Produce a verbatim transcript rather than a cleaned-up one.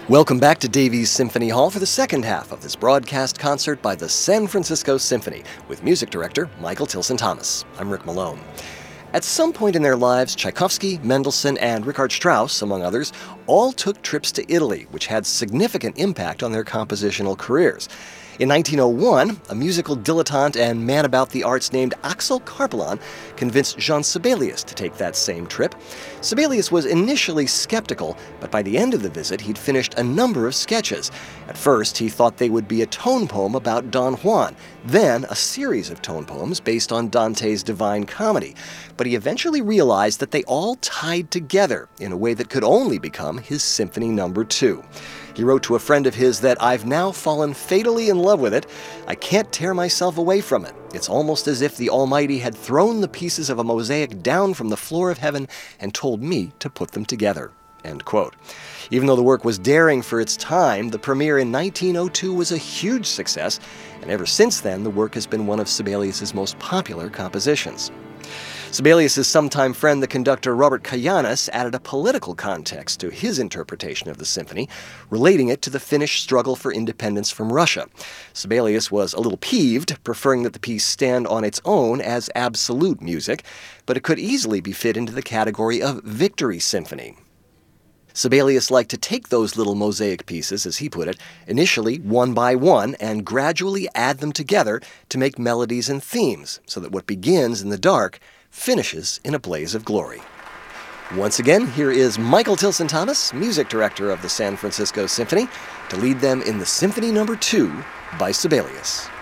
Welcome back to Davies Symphony Hall for the second half of this broadcast concert by the San Francisco Symphony with music director Michael Tilson Thomas. I'm Rick Malone. At some point in their lives, Tchaikovsky, Mendelssohn, and Richard Strauss, among others, all took trips to Italy, which had significant impact on their compositional careers. In nineteen oh one, a musical dilettante and man about the arts named Axel Karpelan convinced Jean Sibelius to take that same trip. Sibelius was initially skeptical, but by the end of the visit, he'd finished a number of sketches. At first, he thought they would be a tone poem about Don Juan, then a series of tone poems based on Dante's Divine Comedy. But he eventually realized that they all tied together in a way that could only become his Symphony Number Two. He wrote to a friend of his that I've now fallen fatally in love with it. I can't tear myself away from it. It's almost as if the Almighty had thrown the pieces of a mosaic down from the floor of heaven and told me to put them together. End quote. Even though the work was daring for its time, the premiere in nineteen oh two was a huge success, and ever since then, the work has been one of Sibelius's most popular compositions. Sibelius's sometime friend, the conductor Robert Kayanis, added a political context to his interpretation of the symphony, relating it to the Finnish struggle for independence from Russia. Sibelius was a little peeved, preferring that the piece stand on its own as absolute music, but it could easily be fit into the category of victory symphony. Sibelius liked to take those little mosaic pieces, as he put it, initially one by one, and gradually add them together to make melodies and themes, so that what begins in the dark finishes in a blaze of glory. Once again, here is Michael Tilson Thomas, music director of the San Francisco Symphony, to lead them in the Symphony Number Two by Sibelius.